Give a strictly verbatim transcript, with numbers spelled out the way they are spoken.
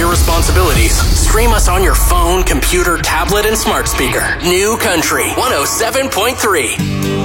your responsibilities. Stream us on your phone, computer, tablet, and smart speaker. New Country one oh seven point three.